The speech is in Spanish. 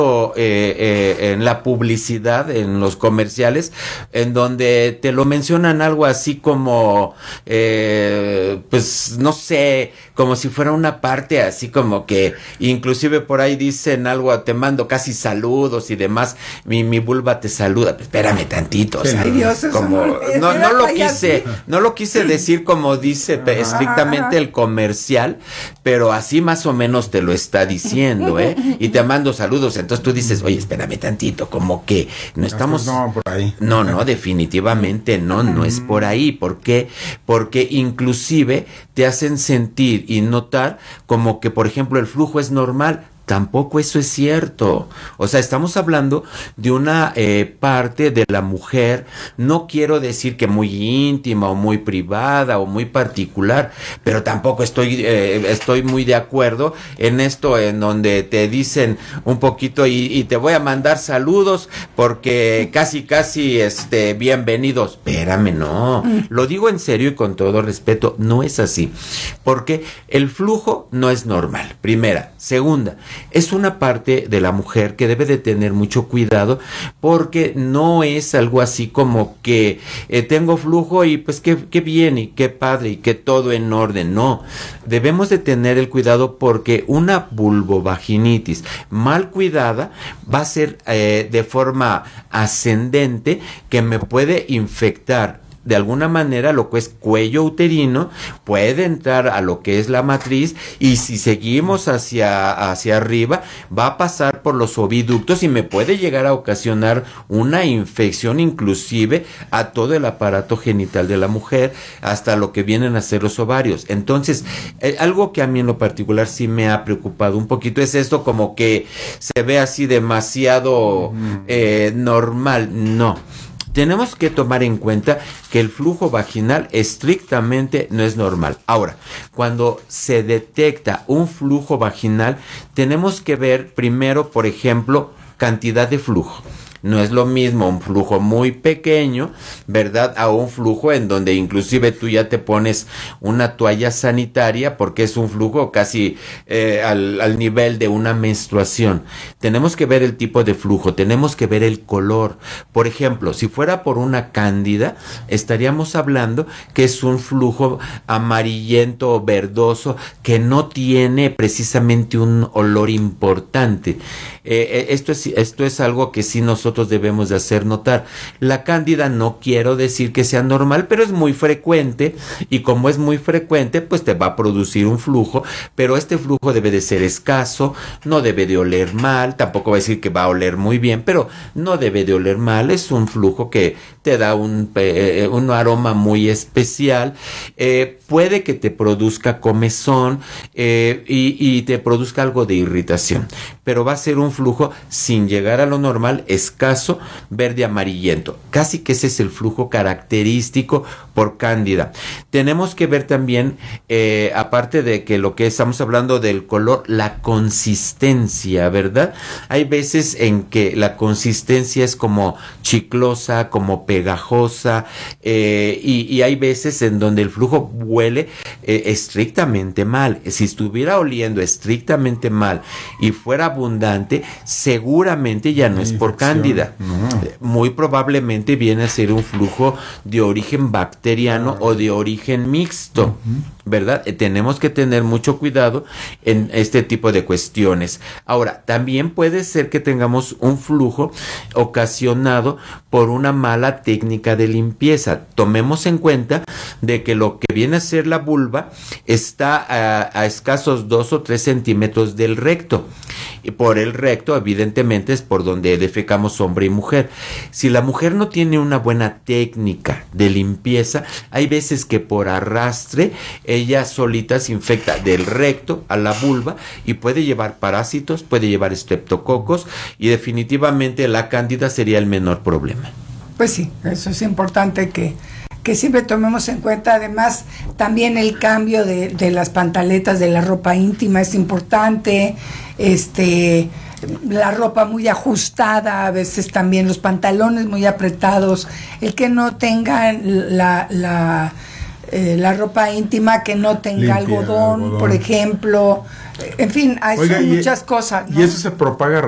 en la publicidad, en los comerciales, en donde te lo mencionan algo así como, pues no sé, como si fuera una parte así como que, inclusive por ahí dicen algo, te mando casi saludos y demás, mi vulva te saluda. Espérame tantito, o sea, Ay, Dios, como, no lo quise decir como dice estrictamente el comercial, pero así más o menos te lo está diciendo, y te mando saludos. Entonces tú dices, oye, espérame tantito, como que no estamos... No, por ahí. No, definitivamente no es por ahí. ¿Por qué? Porque inclusive te hacen sentir y notar como que, por ejemplo, el flujo es normal. Tampoco eso es cierto. O sea, estamos hablando de una parte de la mujer, no quiero decir que muy íntima o muy privada o muy particular, pero tampoco estoy muy de acuerdo en esto en donde te dicen un poquito y te voy a mandar saludos porque casi bienvenidos. Espérame, no. Lo digo en serio y con todo respeto, no es así. Porque el flujo no es normal, primera. Segunda, es una parte de la mujer que debe de tener mucho cuidado porque no es algo así como que tengo flujo y pues qué bien y qué padre y que todo en orden. No, debemos de tener el cuidado porque una vulvovaginitis mal cuidada va a ser de forma ascendente que me puede infectar de alguna manera lo que es cuello uterino, puede entrar a lo que es la matriz y si seguimos hacia arriba va a pasar por los oviductos y me puede llegar a ocasionar una infección inclusive a todo el aparato genital de la mujer hasta lo que vienen a ser los ovarios. Entonces, algo que a mí en lo particular sí me ha preocupado un poquito es esto como que se ve así demasiado normal. No. Tenemos que tomar en cuenta que el flujo vaginal estrictamente no es normal. Ahora, cuando se detecta un flujo vaginal, tenemos que ver primero, por ejemplo, cantidad de flujo. No es lo mismo un flujo muy pequeño, ¿verdad? A un flujo en donde inclusive tú ya te pones una toalla sanitaria porque es un flujo casi al nivel de una menstruación. Tenemos que ver el tipo de flujo, tenemos que ver el color. Por ejemplo, si fuera por una cándida, estaríamos hablando que es un flujo amarillento o verdoso que no tiene precisamente un olor importante. Esto es algo que sí nosotros debemos de hacer notar. La cándida no quiero decir que sea normal, pero es muy frecuente y como es muy frecuente, pues te va a producir un flujo, pero este flujo debe de ser escaso, no debe de oler mal, tampoco va a decir que va a oler muy bien, pero no debe de oler mal, es un flujo que te da un aroma muy especial, puede que te produzca comezón y te produzca algo de irritación, pero va a ser un flujo sin llegar a lo normal, escaso, verde amarillento. Casi que ese es el flujo característico por cándida. Tenemos que ver también, aparte de que lo que estamos hablando del color, la consistencia, ¿verdad? Hay veces en que la consistencia es como chiclosa, como pegajosa, y hay veces en donde el flujo huele estrictamente mal. Si estuviera oliendo estrictamente mal y fuera abundante, seguramente ya no es por cándida. No. Muy probablemente viene a ser un flujo de origen bacteriano o de origen mixto, ¿verdad? Tenemos que tener mucho cuidado en este tipo de cuestiones. Ahora, también puede ser que tengamos un flujo ocasionado por una mala técnica de limpieza. Tomemos en cuenta de que lo que viene a ser la vulva está a escasos 2 o 3 centímetros del recto. Y por el recto, evidentemente, es por donde defecamos hombre y mujer. Si la mujer no tiene una buena técnica de limpieza, hay veces que por arrastre ella solita se infecta del recto a la vulva y puede llevar parásitos, puede llevar estreptococos y definitivamente la cándida sería el menor problema. Pues sí, eso es importante que siempre tomemos en cuenta. Además, también el cambio de las pantaletas de la ropa íntima es importante. La ropa muy ajustada, a veces también los pantalones muy apretados, el que no tenga la ropa íntima que no tenga algodón, por ejemplo. En fin, hay muchas cosas, ¿no? Y eso se propaga